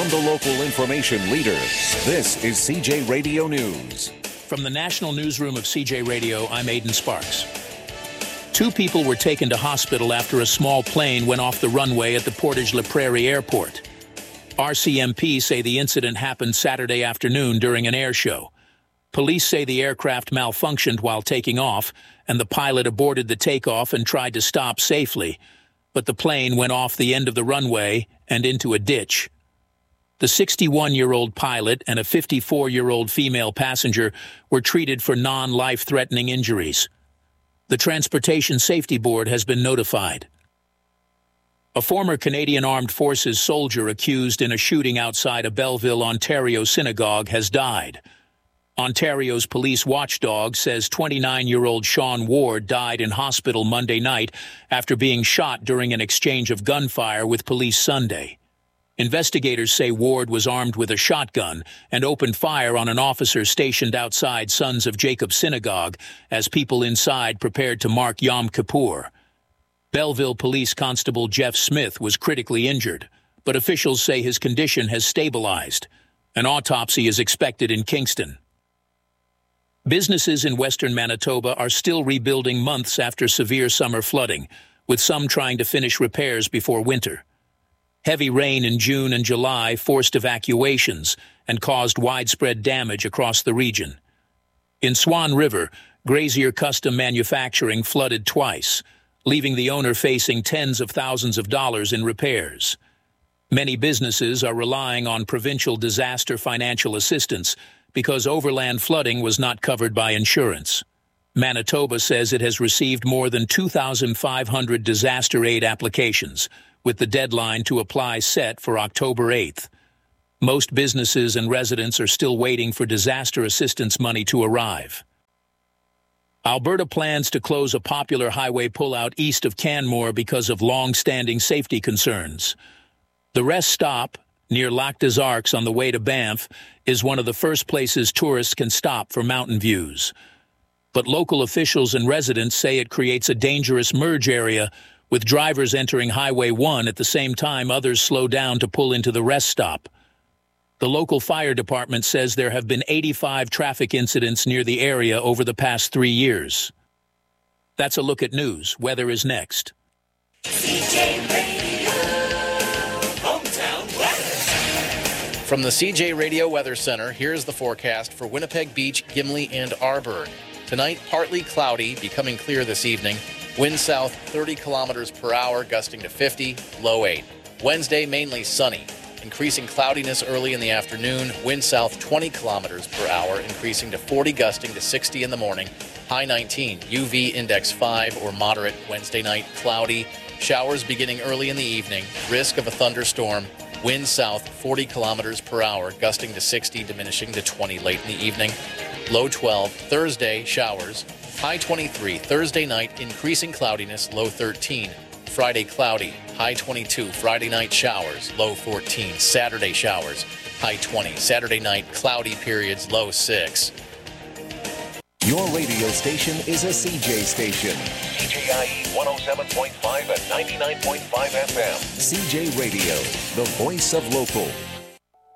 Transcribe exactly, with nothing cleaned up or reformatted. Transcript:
From the local information leader, this is C J Radio News. From the national newsroom of C J Radio, I'm Aidan Sparks. Two people were taken to hospital after a small plane went off the runway at the Portage La Prairie Airport. R C M P say the incident happened Saturday afternoon during an air show. Police say the aircraft malfunctioned while taking off, and the pilot aborted the takeoff and tried to stop safely, but the plane went off the end of the runway and into a ditch. The sixty-one-year-old pilot and a fifty-four-year-old female passenger were treated for non-life-threatening injuries. The Transportation Safety Board has been notified. A former Canadian Armed Forces soldier accused in a shooting outside a Belleville, Ontario synagogue has died. Ontario's police watchdog says twenty-nine-year-old Sean Ward died in hospital Monday night after being shot during an exchange of gunfire with police Sunday. Investigators say Ward was armed with a shotgun and opened fire on an officer stationed outside Sons of Jacob Synagogue as people inside prepared to mark Yom Kippur. Belleville Police Constable Jeff Smith was critically injured, but officials say his condition has stabilized. An autopsy is expected in Kingston. Businesses in western Manitoba are still rebuilding months after severe summer flooding, with some trying to finish repairs before winter. Heavy rain in June and July forced evacuations and caused widespread damage across the region. In Swan River, Grazier Custom Manufacturing flooded twice, leaving the owner facing tens of thousands of dollars in repairs. Many businesses are relying on provincial disaster financial assistance because overland flooding was not covered by insurance. Manitoba says it has received more than two thousand five hundred disaster aid applications, with the deadline to apply set for October eighth. Most businesses and residents are still waiting for disaster assistance money to arrive. Alberta plans to close a popular highway pullout east of Canmore because of long-standing safety concerns. The rest stop, near Lac des Arcs on the way to Banff, is one of the first places tourists can stop for mountain views. But local officials and residents say it creates a dangerous merge area, with drivers entering Highway one at the same time others slow down to pull into the rest stop. The local fire department says there have been eighty-five traffic incidents near the area over the past three years. That's a look at news. Weather is next. C J Radio, hometown weather. From the C J Radio Weather Center, here's the forecast for Winnipeg Beach, Gimli, and Arborg. Tonight, partly cloudy, becoming clear this evening. Wind south thirty kilometers per hour, gusting to fifty, low eight. Wednesday, mainly sunny. Increasing cloudiness early in the afternoon. Wind south twenty kilometers per hour, increasing to forty, gusting to sixty in the morning. High nineteen. U V index five or moderate. Wednesday night, cloudy. Showers beginning early in the evening. Risk of a thunderstorm. Wind south forty kilometers per hour, gusting to sixty, diminishing to twenty late in the evening. Low twelve. Thursday, showers. High twenty-three. Thursday night, increasing cloudiness, low thirteen. Friday, cloudy, high twenty-two. Friday night, showers, low fourteen. Saturday, showers, high twenty. Saturday night, cloudy periods, low six. Your radio station is a C J station. C J I E one oh seven point five and ninety-nine point five F M. C J Radio, the voice of local.